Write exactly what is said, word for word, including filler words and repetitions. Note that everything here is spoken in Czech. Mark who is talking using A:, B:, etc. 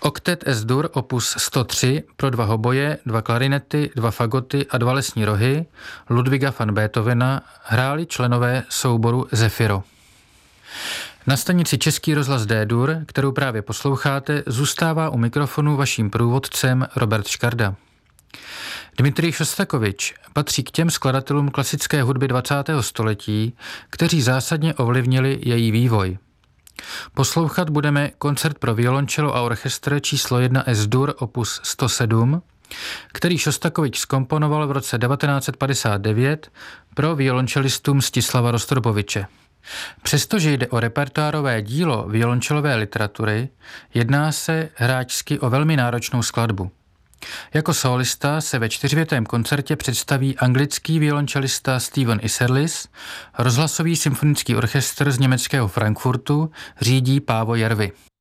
A: Oktet Es-dur opus sto tři pro dva hoboje, dva klarinety, dva fagoty a dva lesní rohy Ludwiga van Beethovena hráli členové souboru Zefiro. Na stanici Český rozhlas D-dur, kterou právě posloucháte, zůstává u mikrofonu vaším průvodcem Robert Škarda. Dmitrij Šostakovič patří k těm skladatelům klasické hudby dvacátého století, kteří zásadně ovlivnili její vývoj. Poslouchat budeme koncert pro violončelo a orchestr číslo jedna Es-dur opus sto sedm, který Šostakovič zkomponoval v roce devatenáct set padesát devět pro violončelistu Mstislava Rostropoviče. Přestože jde o repertoárové dílo violončelové literatury, jedná se hráčsky o velmi náročnou skladbu. Jako solista se ve čtyřvětém koncertě představí anglický violončelista Stephen Isserlis, rozhlasový symfonický orchestr z německého Frankfurtu řídí Pávo Järvi.